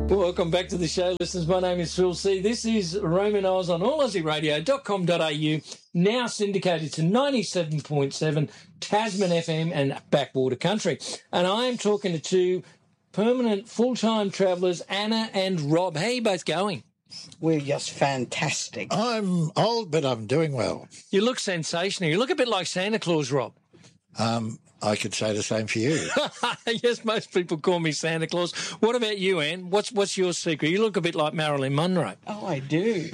Welcome back to the show, listeners. My name is Phil C. This is Roman Eyes on allaussieradio.com.au, now syndicated to 97.7 Tasman FM and Backwater Country. And I am talking to two permanent full-time travellers, Anna and Rob. How are you both going? We're just fantastic. I'm old, but I'm doing well. You look sensational. You look a bit like Santa Claus, Rob. I could say the same for you. Yes, most people call me Santa Claus. What about you, Anne? What's your secret? You look a bit like Marilyn Monroe. Oh, I do.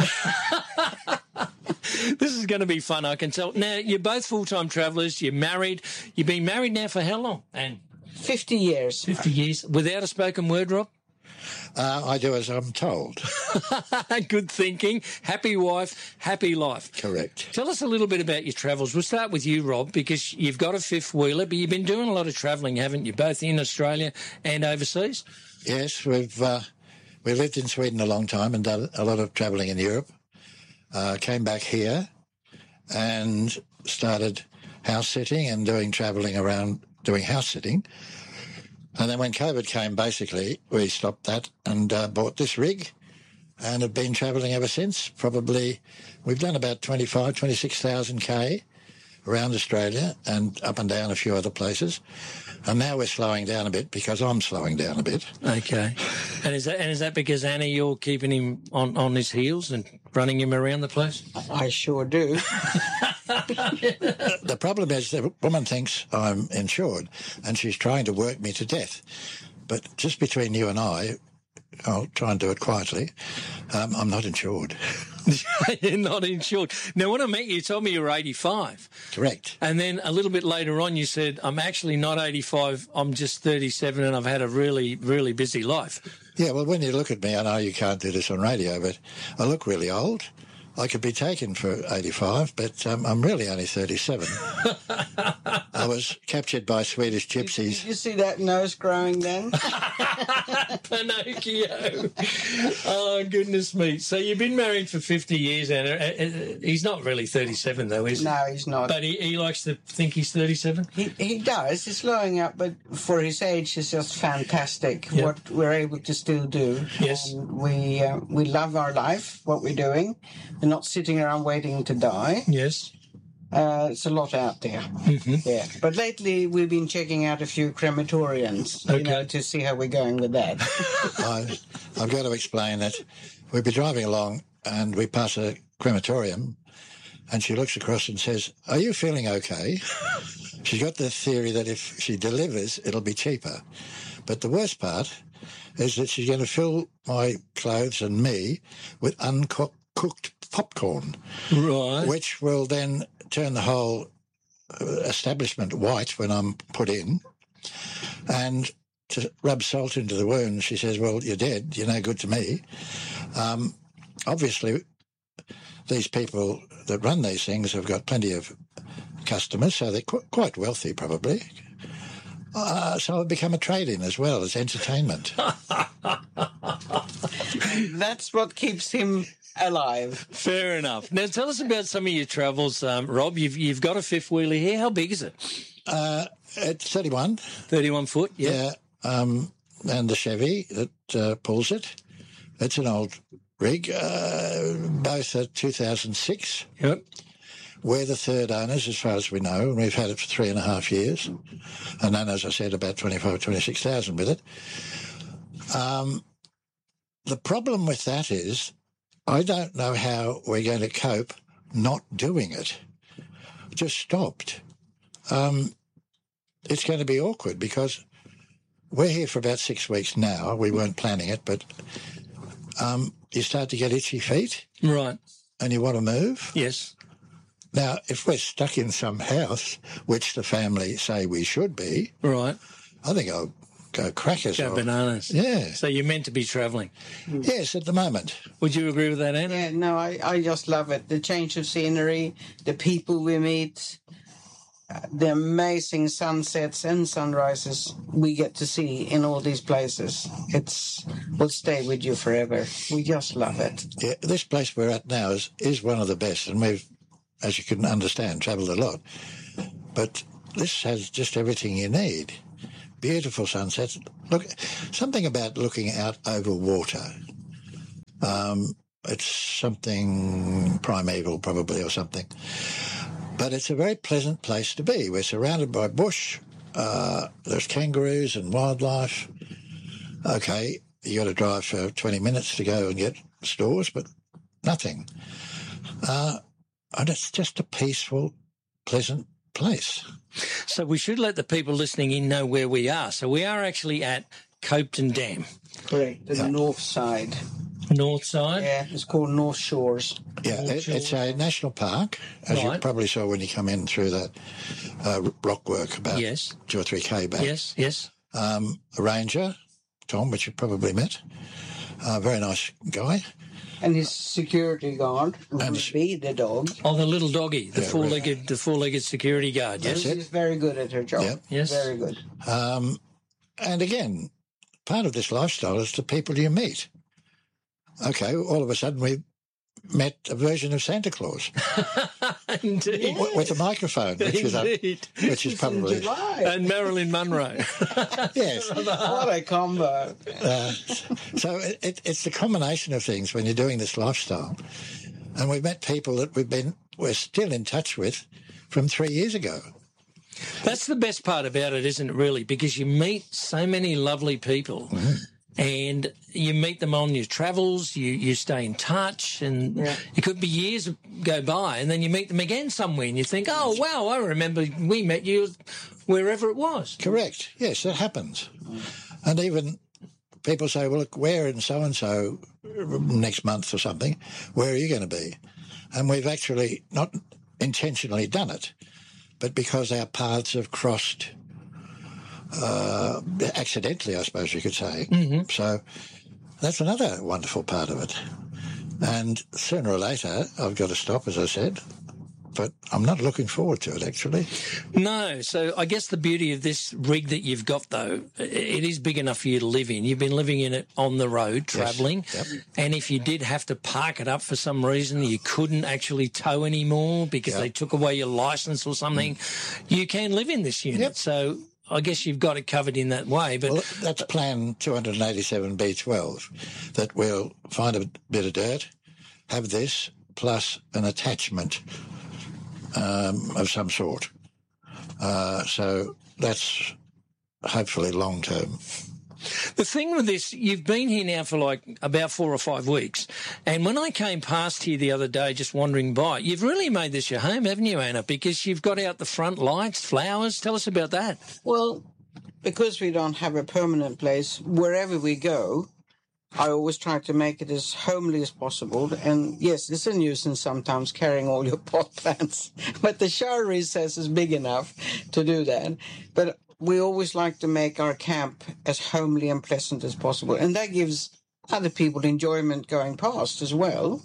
This is going to be fun, I can tell. Now, you're both full-time travellers. You're married. You've been married now for how long, Anne? 50 years. 50 years. Without a spoken word, Rob? I do as I'm told. Good thinking. Happy wife, happy life. Correct. Tell us a little bit about your travels. We'll start with you, Rob, because you've got a fifth-wheeler, but you've been doing a lot of travelling, haven't you, both in Australia and overseas? Yes, we've lived in Sweden a long time and done a lot of travelling in Europe. Came back here and started house-sitting and doing travelling around, doing house-sitting. And then when COVID came, basically, we stopped that and bought this rig and have been travelling ever since. Probably, we've done about 26,000 K around Australia and up and down a few other places. And now we're slowing down a bit because I'm slowing down a bit. Okay. And is that because, Anna, you're keeping him on his heels and running him around the place? I sure do. The problem is the woman thinks I'm insured and she's trying to work me to death. But just between you and I'll try and do it quietly, I'm not insured. You're not insured. Now, when I met you told me you were 85. Correct. And then a little bit later on you said, I'm actually not 85, I'm just 37 and I've had a really, really busy life. Yeah, well, when you look at me, I know you can't do this on radio, but I look really old. I could be taken for 85, but I'm really only 37. I was captured by Swedish gypsies. Did you see that nose growing then? Pinocchio. Oh, goodness me. So you've been married for 50 years, Anna. He's not really 37, though, is he? No, he's not. But he likes to think he's 37? He does. He's slowing up, but for his age, it's just fantastic Yep. what we're able to still do. Yes. And we love our life, what we're doing. We're not sitting around waiting to die. Yes. It's a lot out there. Mm-hmm. Yeah. But lately, we've been checking out a few crematoriums, Okay. to see how we're going with that. I've got to explain that we'd be driving along and we pass a crematorium and she looks across and says, "Are you feeling okay?" She's got the theory that if she delivers, it'll be cheaper. But the worst part is that she's going to fill my clothes and me with uncooked popcorn, Right. which will then turn the whole establishment white when I'm put in. And to rub salt into the wound, she says, "Well, you're dead. You're no good to me." Obviously, these people that run these things have got plenty of customers, so they're quite wealthy probably. So I've become a trade-in as well as entertainment. That's what keeps him alive. Fair enough. Now, tell us about some of your travels, Rob. You've got a fifth wheeler here. How big is it? It's 31. 31 foot. Yeah. And the Chevy that pulls it. It's an old rig, both are 2006. Yep. We're the third owners, as far as we know, and we've had it for 3.5 years. And then, as I said, about 26,000 with it. The problem with that is I don't know how we're going to cope not doing it. Just stopped. It's going to be awkward because we're here for about 6 weeks now. We weren't planning it, but you start to get itchy feet. Right. And you want to move. Yes. Now, if we're stuck in some house, which the family say we should be, Right. I think I'll go crackers. Go bananas. Yeah. So you're meant to be travelling. Yes, at the moment. Would you agree with that, Anna? Yeah, no, I just love it. The change of scenery, the people we meet, the amazing sunsets and sunrises we get to see in all these places. Will stay with you forever. We just love it. Yeah, this place we're at now is one of the best, and we've, as you can understand, travelled a lot. But this has just everything you need. beautiful sunsets. Look, something about looking out over water. It's something primeval, probably, or something. But it's a very pleasant place to be. We're surrounded by bush. There's kangaroos and wildlife. Okay, you got to drive for 20 minutes to go and get stores, but nothing. And it's just a peaceful, pleasant place. So we should let the people listening in know where we are. So we are actually at Copeton Dam. Correct, the north side. North side? Yeah, it's called North Shores. Yeah, it's a national park, as you probably saw when you come in through that rock work about 2 or 3K back. Yes. A ranger, Tom, which you probably met, very nice guy. And his security guard, Ruby, the dog. Oh, the little doggy, the four-legged security guard. Yes, she's very good at her job. Yep. Yes, very good. And again, part of this lifestyle is the people you meet. Okay, all of a sudden we met a version of Santa Claus. Indeed. With a microphone, which is probably... And Marilyn Monroe. Yes. What a combo. So it's the combination of things when you're doing this lifestyle. And we've met people that we're still in touch with from 3 years ago. That's the best part about it, isn't it, really? Because you meet so many lovely people. Mm-hmm. And you meet them on your travels, you stay in touch, and it could be years go by, and then you meet them again somewhere, and you think, oh, wow, I remember we met you wherever it was. Correct. Yes, that happens. And even people say, well, look, we're in so-and-so next month or something. Where are you going to be? And we've actually not intentionally done it, but because our paths have crossed accidentally, I suppose you could say. Mm-hmm. So that's another wonderful part of it. And sooner or later, I've got to stop, as I said, but I'm not looking forward to it, actually. No. So I guess the beauty of this rig that you've got, though, it is big enough for you to live in. You've been living in it on the road, travelling. Yes. Yep. And if you did have to park it up for some reason, you couldn't actually tow anymore because they took away your licence or something, you can live in this unit. Yep. So I guess you've got it covered in that way. But that's Plan 287B12, that we'll find a bit of dirt, have this, plus an attachment of some sort. So that's hopefully long term. The thing with this, you've been here now for like about 4 or 5 weeks, and when I came past here the other day just wandering by, you've really made this your home, haven't you, Anna? Because you've got out the front lights, flowers. Tell us about that. Well, because we don't have a permanent place, wherever we go, I always try to make it as homely as possible. And yes, it's a nuisance sometimes carrying all your pot plants, but the shower recess is big enough to do that. But we always like to make our camp as homely and pleasant as possible. And that gives other people enjoyment going past as well.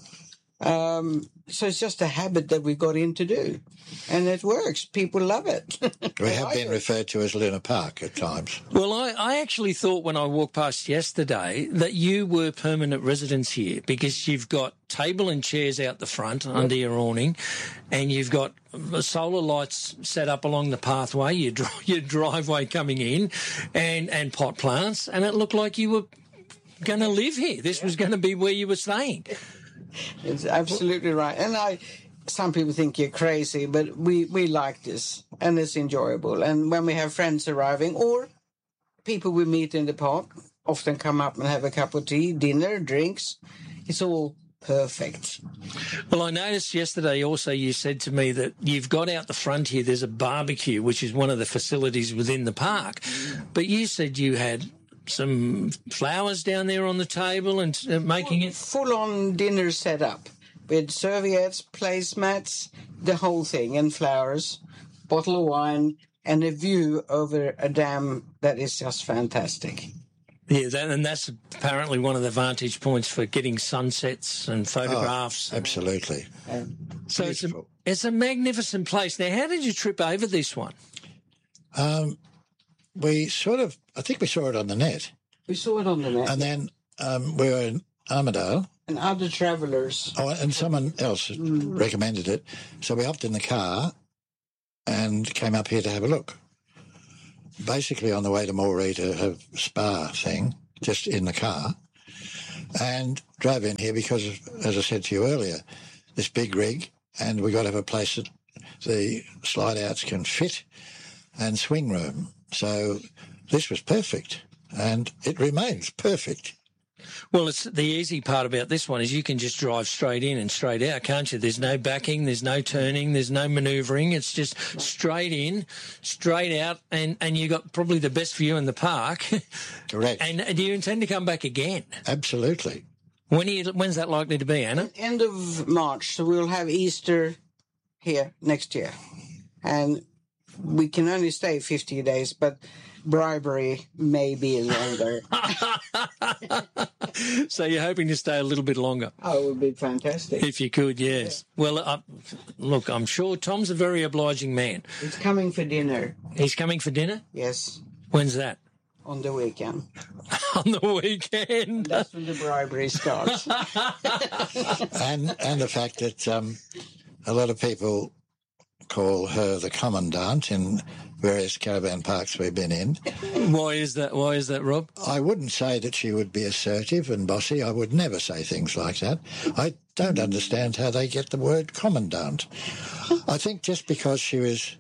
So it's just a habit that we got in to do. And it works. People love it. We have been referred to as Luna Park at times. Well, I actually thought when I walked past yesterday that you were permanent residents here because you've got table and chairs out the front under your awning, and you've got solar lights set up along the pathway, your driveway coming in, and pot plants, and it looked like you were going to live here. This was going to be where you were staying. It's absolutely right. And some people think you're crazy, but we like this, and it's enjoyable. And when we have friends arriving or people we meet in the park, often come up and have a cup of tea, dinner, drinks, it's all perfect. Well, I noticed yesterday also you said to me that you've got out the front here, there's a barbecue, which is one of the facilities within the park. But you said you had some flowers down there on the table and making it full-on dinner set up with serviettes, placemats, the whole thing, and flowers, bottle of wine, and a view over a dam that is just fantastic. Yeah, and that's apparently one of the vantage points for getting sunsets and photographs. Oh, absolutely. So it's a magnificent place. Now, how did you trip over this one? I think we saw it on the net. We saw it on the net. And then we were in Armidale. And other travellers. Oh, and someone else recommended it. So we hopped in the car and came up here to have a look. basically on the way to Moree to have a spa thing, just in the car, and drove in here because, as I said to you earlier, this big rig, and we got to have a place that the slide outs can fit and swing room. So this was perfect, and it remains perfect. Well, it's the easy part about this one is you can just drive straight in and straight out, can't you? There's no backing, there's no turning, there's no manoeuvring. It's just straight in, straight out, and you got probably the best view in the park. Correct. And do you intend to come back again? Absolutely. When's that likely to be, Anna? End of March, so we'll have Easter here next year. And we can only stay 50 days, but bribery may be longer. So you're hoping to stay a little bit longer? Oh, it would be fantastic. If you could, yes. Yeah. Well, look, I'm sure Tom's a very obliging man. He's coming for dinner. He's coming for dinner? Yes. When's that? On the weekend. On the weekend? That's when the bribery starts. and the fact that a lot of people call her the commandant in various caravan parks we've been in. Why is that, Rob? I wouldn't say that she would be assertive and bossy. I would never say things like that. I don't understand how they get the word commandant. I think just because she was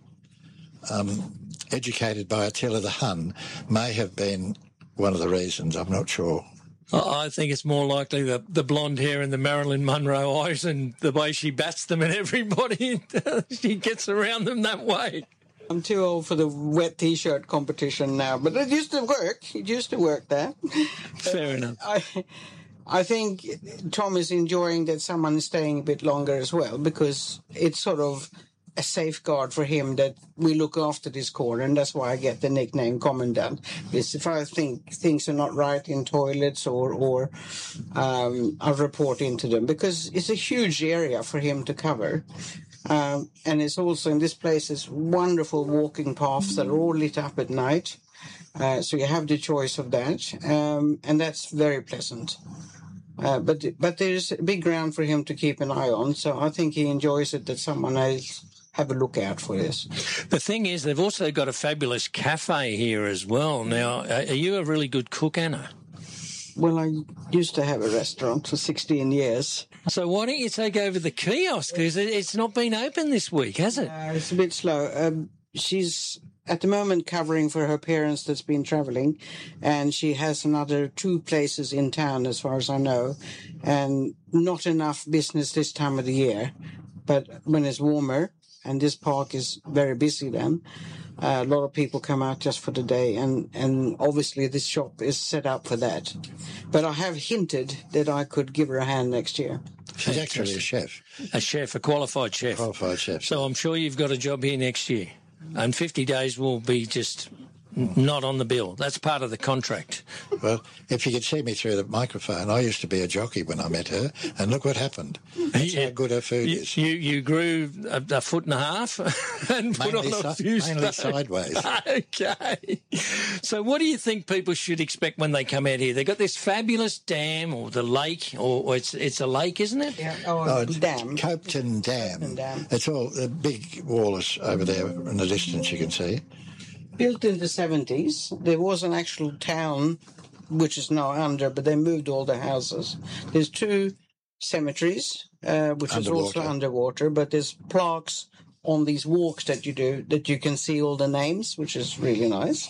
educated by Attila the Hun may have been one of the reasons. I'm not sure. I think it's more likely the blonde hair and the Marilyn Monroe eyes and the way she bats them and everybody, she gets around them that way. I'm too old for the wet T-shirt competition now, but it used to work. It used to work there. Fair enough. I think Tom is enjoying that someone is staying a bit longer as well, because it's sort of a safeguard for him that we look after this corner, and that's why I get the nickname Commandant. Because if I think things are not right in toilets or I'll report into them, because it's a huge area for him to cover. And it's also, in this place, is wonderful walking paths that are all lit up at night. So you have the choice of that, and that's very pleasant. But there's a big ground for him to keep an eye on, so I think he enjoys it that someone else have a look out for this. The thing is, they've also got a fabulous cafe here as well. Now, are you a really good cook, Anna? Well, I used to have a restaurant for 16 years. So why don't you take over the kiosk? Because it's not been open this week, has it? It's a bit slow. She's at the moment covering for her parents that's been travelling, and she has another 2 places in town as far as I know, and not enough business this time of the year. But when it's warmer, and this park is very busy then, a lot of people come out just for the day, and obviously this shop is set up for that. But I have hinted that I could give her a hand next year. She's actually a chef. A chef, a qualified chef. Qualified chef. So I'm sure you've got a job here next year. And 50 days will be just not on the bill. That's part of the contract. Well, if you could see me through the microphone, I used to be a jockey when I met her, and look what happened. That's how good her food is. You grew a foot and a half and put on a few mainly stones. sideways. Okay. So what do you think people should expect when they come out here? They've got this fabulous dam or the lake, or it's a lake, isn't it? Yeah. Dam. Copeton Dam. Copeton Dam. It's all the big wall is over there in the distance, you can see. Built in the 70s. There was an actual town, which is now under, but they moved all the houses. There's 2 cemeteries, which is also underwater, but there's plaques on these walks that you do that you can see all the names, which is really nice.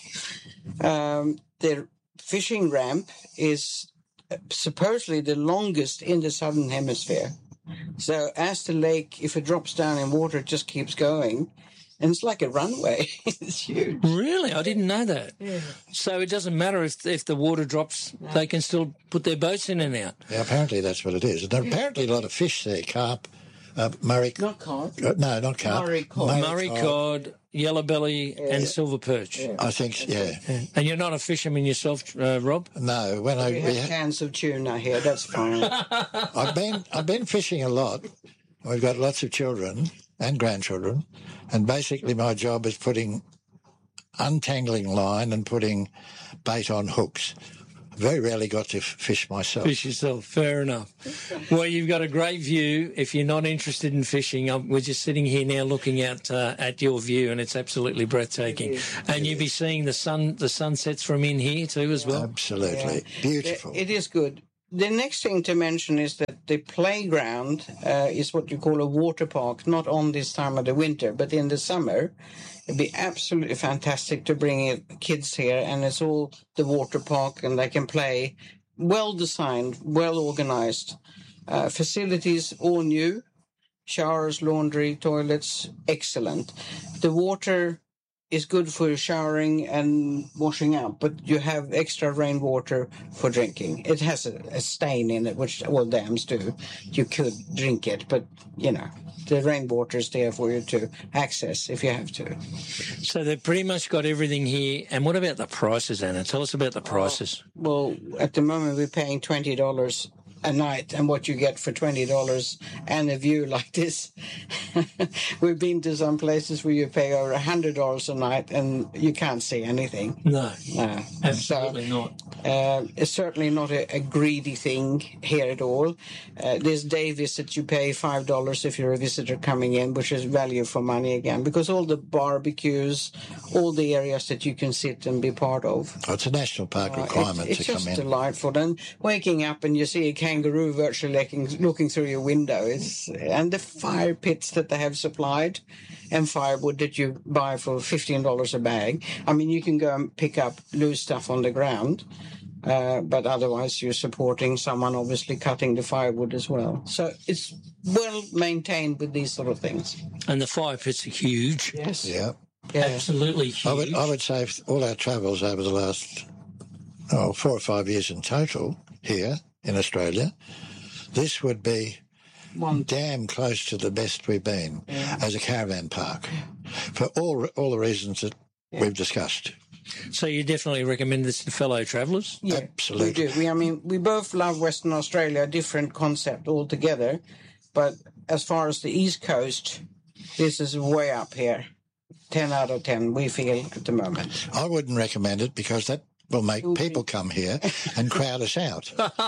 The fishing ramp is supposedly the longest in the southern hemisphere. So as the lake, if it drops down in water, it just keeps going. And it's like a runway. It's huge. Really? I didn't know that. Yeah. So it doesn't matter if the water drops, they can still put their boats in and out. Yeah, apparently that's what it is. And apparently a lot of fish there, carp, Murray... Not carp. No, not carp. Murray cod. Murray cod, yellow belly and silver perch. Yeah. I think, yeah. And you're not a fisherman yourself, Rob? No, when We have cans of tuna here. That's fine. I've been fishing a lot. We've got lots of children and grandchildren, and basically my job is untangling line and putting bait on hooks. Very rarely got to fish myself. Fish yourself, fair enough. Well, you've got a great view. If you're not interested in fishing, we're just sitting here now looking out at your view, and it's absolutely breathtaking. And you'll be seeing the sunsets from in here too as well. Absolutely. Beautiful. It is good. The next thing to mention is that the playground is what you call a water park, not on this time of the winter, but in the summer. It'd be absolutely fantastic to bring kids here, and it's all the water park, and they can play. Well designed, well organized. Facilities all new. Showers, laundry, toilets, excellent. The water is good for showering and washing up, but you have extra rainwater for drinking. It has a stain in it, which all dams do. You could drink it, but, the rainwater is there for you to access if you have to. So they've pretty much got everything here. And what about the prices, Anna? Tell us about the prices. Well, at the moment we're paying $20 a night, and what you get for $20 and a view like this. We've been to some places where you pay over $100 a night and you can't see anything. No, absolutely not. It's certainly not a greedy thing here at all. There's day visit, you pay $5 if you're a visitor coming in, which is value for money again, because all the barbecues, all the areas that you can sit and be part of. Oh, it's a national park requirement to come in. It's just delightful. And waking up and you see a kangaroo virtually looking through your window. And the fire pits that they have supplied and firewood that you buy for $15 a bag. I mean, you can go and pick up loose stuff on the ground, but otherwise you're supporting someone obviously cutting the firewood as well. So it's well maintained with these sort of things. And the fire pits are huge. Yes. Yeah. Absolutely huge. I would say all our travels over the last 4 or 5 years in total here in Australia, this would be damn close to the best we've been as a caravan park for all the reasons that we've discussed. So you definitely recommend this to fellow travellers? Yeah, absolutely. We do. We both love Western Australia, different concept altogether, but as far as the East Coast, this is way up here. 10 out of 10, we feel at the moment. I wouldn't recommend it because that will make people come here and crowd us out.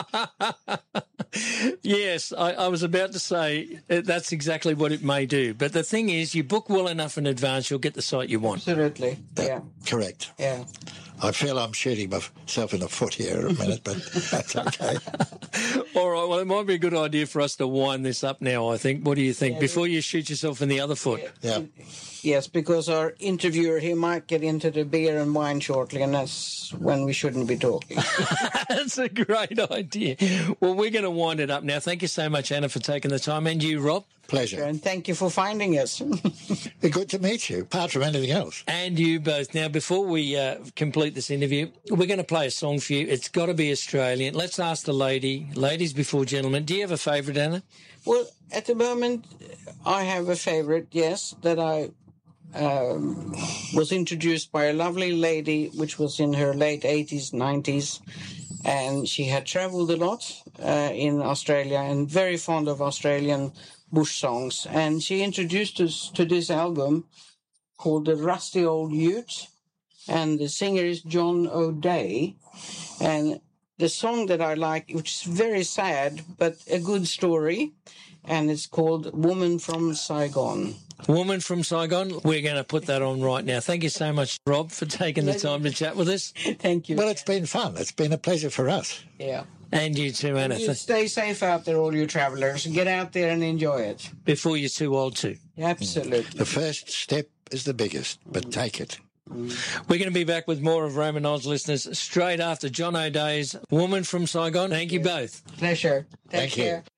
Yes, I was about to say that's exactly what it may do. But the thing is, you book well enough in advance, you'll get the site you want. Absolutely, Correct. Yeah. I feel I'm shooting myself in the foot here a minute, but that's okay. All right, well, it might be a good idea for us to wind this up now, I think. What do you think? Before you shoot yourself in the other foot. Yeah. Yes, because our interviewer, he might get into the beer and wine shortly, and that's when we shouldn't be talking. That's a great idea. Well, we're going to wind it up now. Thank you so much, Anna, for taking the time. And you, Rob? Pleasure. And thank you for finding us. Good to meet you, apart from anything else. And you both. Now, before we complete this interview, we're going to play a song for you. It's got to be Australian. Let's ask the ladies before gentlemen. Do you have a favourite, Anna? Well, at the moment, I have a favourite, yes, that I was introduced by a lovely lady, which was in her late 80s, 90s, and she had travelled a lot in Australia and very fond of Australian bush songs. And she introduced us to this album called The Rusty Old Ute, and the singer is John O'Day. And the song that I like, which is very sad, but a good story, and it's called Woman from Saigon. Woman from Saigon. We're going to put that on right now. Thank you so much, Rob, for taking the time to chat with us. Thank you. Well, it's been fun. It's been a pleasure for us. Yeah. And you too, Anna. You stay safe out there, all you travellers. Get out there and enjoy it. Before you're too old too. Absolutely. The first step is the biggest, but take it. We're going to be back with more of Roman Oz listeners straight after John O'Day's Woman from Saigon. Thank you both. Pleasure. Take Thank you. care.